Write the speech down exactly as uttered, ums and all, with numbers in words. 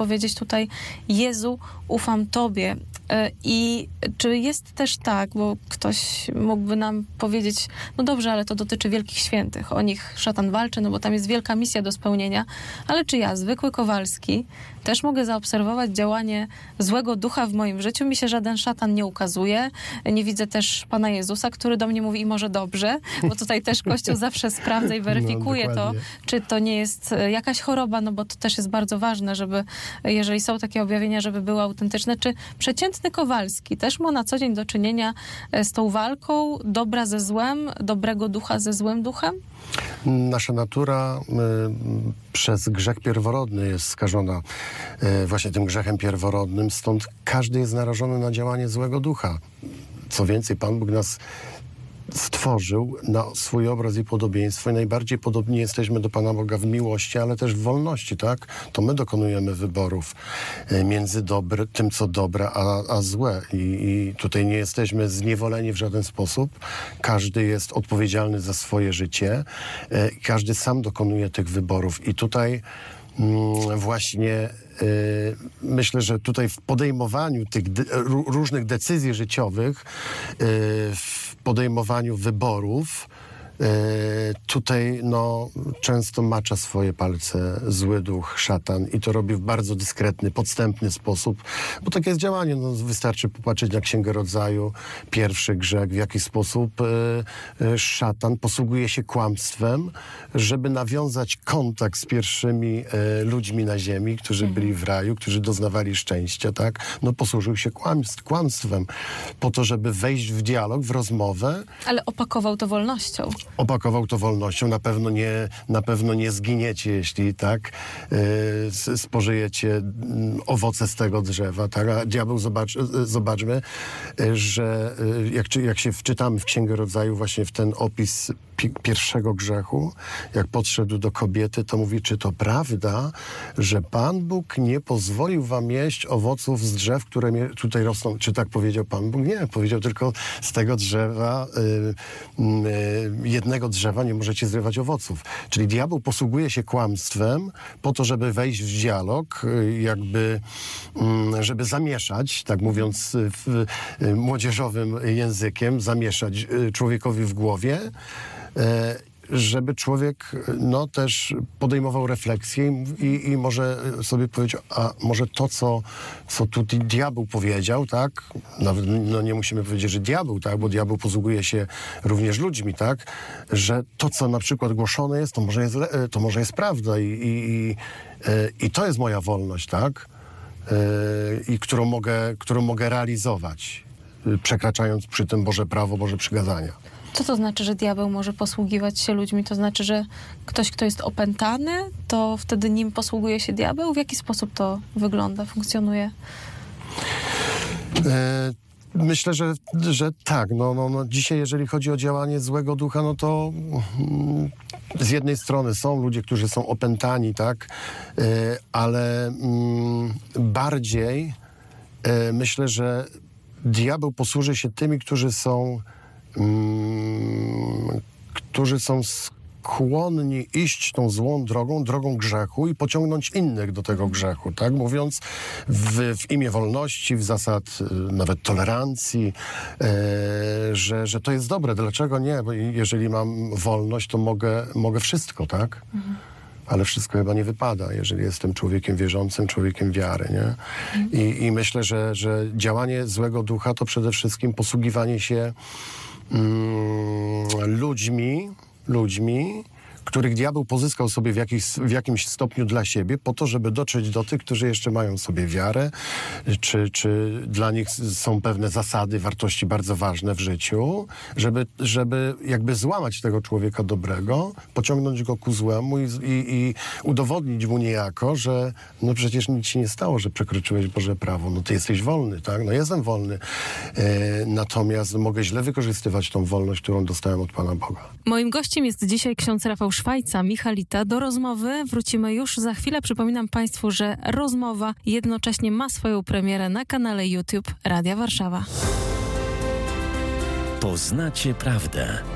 powiedzieć tutaj: Jezu, ufam Tobie. I czy jest też tak, bo ktoś mógłby nam powiedzieć, no dobrze, ale to dotyczy wielkich świętych, o nich szatan walczy, no bo tam jest wielka misja do spełnienia, ale czy ja, zwykły Kowalski, też mogę zaobserwować działanie złego ducha w moim życiu? Mi się żaden szatan nie ukazuje. Nie widzę też Pana Jezusa, który do mnie mówi: i może dobrze, bo tutaj też Kościół zawsze sprawdza i weryfikuje no, to, czy to nie jest jakaś choroba, no bo to też jest bardzo ważne, żeby, jeżeli są takie objawienia, żeby były autentyczne. Czy przeciętny Kowalski też ma na co dzień do czynienia z tą walką dobra ze złem, dobrego ducha ze złym duchem? Nasza natura y, przez grzech pierworodny jest skażona y, właśnie tym grzechem pierworodnym, stąd każdy jest narażony na działanie złego ducha. Co więcej, Pan Bóg nas stworzył na swój obraz i podobieństwo i najbardziej podobni jesteśmy do Pana Boga w miłości, ale też w wolności, tak? To my dokonujemy wyborów między dobry, tym, co dobre, a, a złe. I, I tutaj nie jesteśmy zniewoleni w żaden sposób. Każdy jest odpowiedzialny za swoje życie. Każdy sam dokonuje tych wyborów. I tutaj mm, właśnie y, myślę, że tutaj w podejmowaniu tych de- różnych decyzji życiowych, y, w podejmowaniu wyborów, yy, tutaj no, często macza swoje palce zły duch, szatan, i to robi w bardzo dyskretny, podstępny sposób, bo takie jest działanie. No, wystarczy popatrzeć na Księgę Rodzaju, pierwszy grzech, w jaki sposób yy, yy, szatan posługuje się kłamstwem, żeby nawiązać kontakt z pierwszymi yy, ludźmi na ziemi, którzy mhm. byli w raju, którzy doznawali szczęścia, tak? No posłużył się kłamstw, kłamstwem po to, żeby wejść w dialog, w rozmowę. Ale opakował to wolnością. Opakował to wolnością. Na pewno nie, na pewno nie zginiecie, jeśli tak yy, spożyjecie yy, owoce z tego drzewa. Tak? A diabeł, zobacz, yy, zobaczmy, yy, że yy, jak, jak się wczytamy w Księgę Rodzaju właśnie w ten opis pi- pierwszego grzechu, jak podszedł do kobiety, to mówi: czy to prawda, że Pan Bóg nie pozwolił wam jeść owoców z drzew, które tutaj rosną? Czy tak powiedział Pan Bóg? Nie, powiedział tylko: z tego drzewa yy, yy, jednego drzewa nie możecie zrywać owoców. Czyli diabeł posługuje się kłamstwem po to, żeby wejść w dialog, jakby, żeby zamieszać, tak mówiąc młodzieżowym językiem, zamieszać człowiekowi w głowie, żeby człowiek no, też podejmował refleksję i, i może sobie powiedział: a może to, co, co tu diabeł powiedział, tak? Nawet no, nie musimy powiedzieć, że diabeł, tak? Bo diabeł posługuje się również ludźmi, tak? Że to, co na przykład głoszone jest, to może jest, to może jest prawda i, i, i, i to jest moja wolność, tak? I którą mogę, którą mogę realizować, przekraczając przy tym Boże prawo, Boże przykazania. Co to znaczy, że diabeł może posługiwać się ludźmi? To znaczy, że ktoś, kto jest opętany, to wtedy nim posługuje się diabeł? W jaki sposób to wygląda, funkcjonuje? E, myślę, że, że tak. No, no, no, dzisiaj, jeżeli chodzi o działanie złego ducha, no to mm, z jednej strony są ludzie, którzy są opętani, tak? E, ale mm, bardziej e, myślę, że diabeł posłuży się tymi, którzy są Hmm, którzy są skłonni iść tą złą drogą, drogą grzechu i pociągnąć innych do tego grzechu, tak? Mówiąc w, w imię wolności, w zasad nawet tolerancji, e, że, że to jest dobre. Dlaczego nie? Bo jeżeli mam wolność, to mogę, mogę wszystko, tak? Mhm. Ale wszystko chyba nie wypada, jeżeli jestem człowiekiem wierzącym, człowiekiem wiary, nie? I, i myślę, że, że działanie złego ducha to przede wszystkim posługiwanie się mm, ludźmi, ludźmi, których diabeł pozyskał sobie w, jakiś, w jakimś stopniu dla siebie, po to, żeby dotrzeć do tych, którzy jeszcze mają sobie wiarę, czy, czy dla nich są pewne zasady, wartości bardzo ważne w życiu, żeby, żeby jakby złamać tego człowieka dobrego, pociągnąć go ku złemu i, i, i udowodnić mu niejako, że no przecież nic się nie stało, że przekroczyłeś Boże prawo, no ty jesteś wolny, tak? No jestem wolny. E, natomiast mogę źle wykorzystywać tą wolność, którą dostałem od Pana Boga. Moim gościem jest dzisiaj ksiądz Rafał Szwajca, Michalita. Do rozmowy wrócimy już za chwilę. Przypominam Państwu, że rozmowa jednocześnie ma swoją premierę na kanale YouTube Radia Warszawa. Poznacie prawdę.